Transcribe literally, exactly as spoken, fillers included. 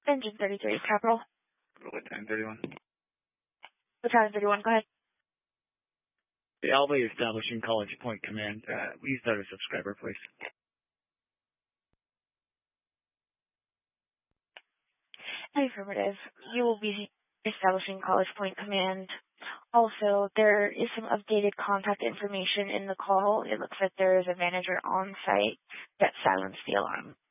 Engine thirty-three, Capital. Battalion thirty-one. Battalion thirty-one, go ahead. The Alba establishing College Point Command. Uh, will you start a subscriber, please? Affirmative. You will be establishing College Point Command. Also, there is some updated contact information in the call. It looks like there is a manager on site that silenced the alarm.